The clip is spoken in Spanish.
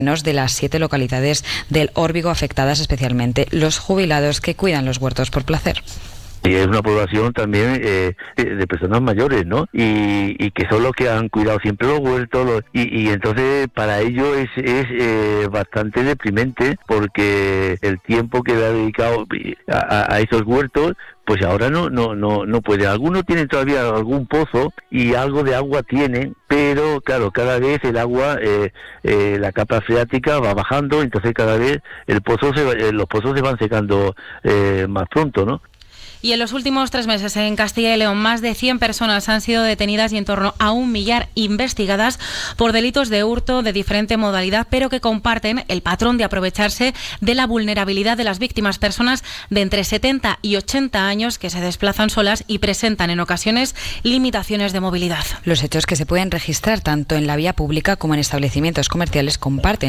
de las 7 localidades del Órbigo afectadas, especialmente los jubilados que cuidan los huertos por placer. Y es una población también de personas mayores, ¿no? Y que son los que han cuidado siempre los huertos, y entonces para ellos es bastante deprimente, porque el tiempo que le ha dedicado a esos huertos, pues ahora no puede. Algunos tienen todavía algún pozo y algo de agua tienen, pero claro, cada vez el agua, la capa freática va bajando, entonces cada vez los pozos se van secando más pronto, ¿no? Y en los últimos 3 meses en Castilla y León, más de 100 personas han sido detenidas y en torno a 1 millar investigadas por delitos de hurto de diferente modalidad, pero que comparten el patrón de aprovecharse de la vulnerabilidad de las víctimas, personas de entre 70 y 80 años que se desplazan solas y presentan en ocasiones limitaciones de movilidad. Los hechos, que se pueden registrar tanto en la vía pública como en establecimientos comerciales, comparten